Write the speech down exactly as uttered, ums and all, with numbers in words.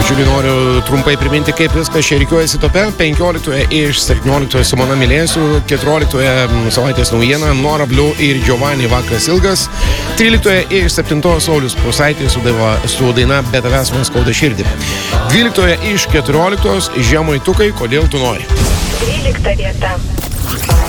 bičiuliai, noriu trumpai priminti, kaip viskas čia rikiuojasi tope. penkioliktoje iš septynioliktoje Simona Milėsių, keturioliktoje savaitės naujiena Nora Bliu ir Giovanni Vakaras ilgas, tryliktoje iš septintos Saulius Prūsaitis su, daiva, su daina Be tavęs man skauda širdį, dvyliktoje iš keturioliktos Žemaitukai, kodėl tu nori. dvylikta vieta.